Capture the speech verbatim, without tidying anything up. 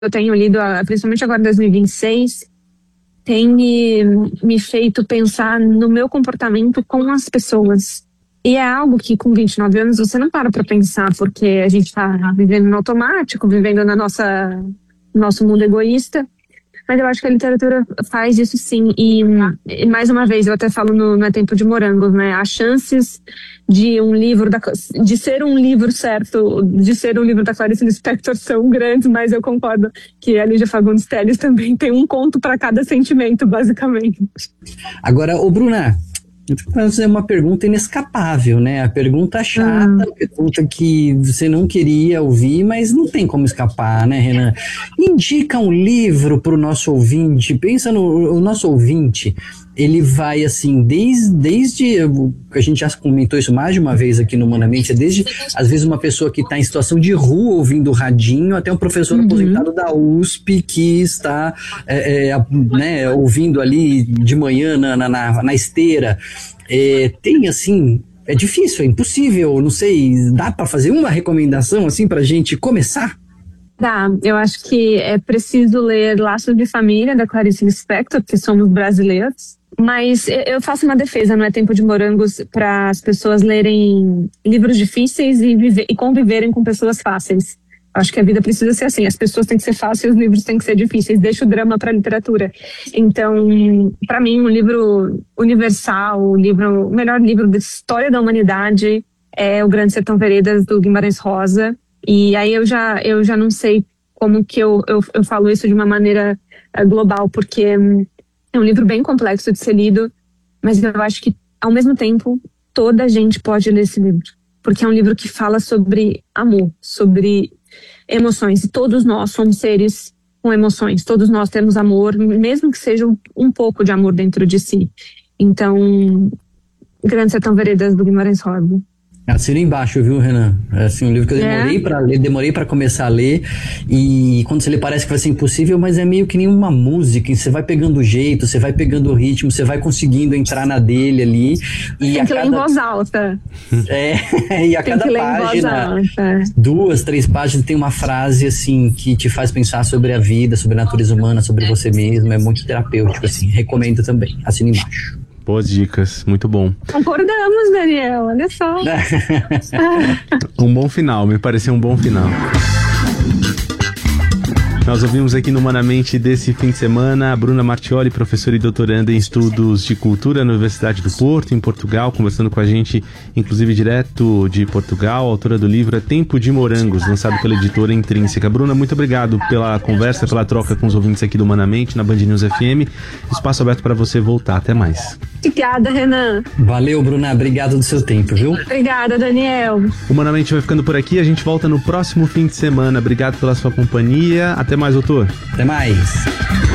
eu tenho lido, principalmente agora em dois mil e vinte e seis, tem me, me feito pensar no meu comportamento com as pessoas. E é algo que com vinte e nove anos você não para para pensar, porque a gente está vivendo no automático, vivendo na nossa nosso mundo egoísta. Mas eu acho que a literatura faz isso sim. E, e mais uma vez, eu até falo no, no É Tempo de Morangos, né? As chances de um livro, da, de ser um livro certo, de ser um livro da Clarice Lispector são grandes, mas eu concordo que a Lígia Fagundes Telles também tem um conto para cada sentimento, basicamente. Agora, ô Bruna, eu vou fazer uma pergunta inescapável, né? A pergunta chata, hum. a pergunta que você não queria ouvir, mas não tem como escapar, né, Renan? Indica um livro para o nosso ouvinte. Pensa no o nosso ouvinte, ele vai assim, desde, desde, a gente já comentou isso mais de uma vez aqui no Humanamente, desde, às vezes, uma pessoa que está em situação de rua ouvindo o radinho, até um professor uhum. aposentado da U S P que está é, é, né, ouvindo ali de manhã na, na, na, na esteira. É, tem assim, é difícil, é impossível, não sei, dá para fazer uma recomendação assim para a gente começar? Dá, eu acho que é preciso ler Laços de Família, da Clarice Lispector, porque somos brasileiros. Mas eu faço uma defesa, não é Tempo de Morangos, para as pessoas lerem livros difíceis e, viver, e conviverem com pessoas fáceis. Acho que a vida precisa ser assim, as pessoas têm que ser fáceis, os livros têm que ser difíceis, deixa o drama para a literatura. Então, para mim, um livro universal, o, livro, o melhor livro da história da humanidade é O Grande Sertão Veredas, do Guimarães Rosa. E aí eu já, eu já não sei como que eu, eu, eu falo isso de uma maneira uh, global, porque é um livro bem complexo de ser lido, mas eu acho que, ao mesmo tempo, toda a gente pode ler esse livro. Porque é um livro que fala sobre amor, sobre emoções. E todos nós somos seres com emoções. Todos nós temos amor, mesmo que seja um, um pouco de amor dentro de si. Então, Grande Sertão Veredas, do Guimarães Rosa. Assina embaixo, viu, Renan? É assim, um livro que eu demorei é. para ler, demorei para começar a ler, e quando você lê parece que vai ser impossível, mas é meio que nem uma música, você vai pegando o jeito, você vai pegando o ritmo, você vai conseguindo entrar na dele ali. E tem a que cada... ler em voz alta. É, e a tem cada que ler página, em voz alta. duas, três páginas, tem uma frase assim que te faz pensar sobre a vida, sobre a natureza humana, sobre você mesmo, é muito terapêutico, assim, recomendo também, assina embaixo. Boas dicas, muito bom. Concordamos, Daniel, olha só. Um bom final, me pareceu um bom final. Nós ouvimos aqui no Humanamente desse fim de semana a Bruna Martioli, professora e doutoranda em Estudos de Cultura na Universidade do Porto, em Portugal, conversando com a gente, inclusive direto de Portugal, autora do livro É Tempo de Morangos, lançado pela editora Intrínseca. Bruna, muito obrigado pela conversa, pela troca com os ouvintes aqui do Humanamente, na Band News F M. Espaço aberto para você voltar. Até mais. Obrigada, Renan. Valeu, Bruna. Obrigado do seu tempo, viu? Obrigada, Daniel. O Humanamente vai ficando por aqui. A gente volta no próximo fim de semana. Obrigado pela sua companhia. Até mais, doutor. Até mais.